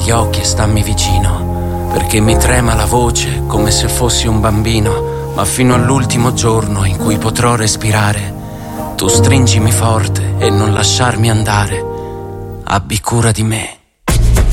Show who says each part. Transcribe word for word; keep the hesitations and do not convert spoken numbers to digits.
Speaker 1: gli occhi e stammi vicino, perché mi trema la voce come se fossi un bambino, ma fino all'ultimo giorno in cui potrò respirare, tu stringimi forte e non lasciarmi andare, abbi cura di me.